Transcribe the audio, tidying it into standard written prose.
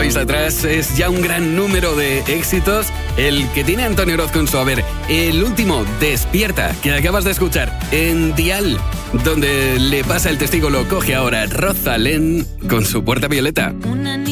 lleváis atrás es ya un gran número de éxitos. El que tiene Antonio Orozco en su haber. El último, Despierta, que acabas de escuchar en Dial, donde le pasa el testigo, lo coge ahora Rosalén con su Puerta Violeta.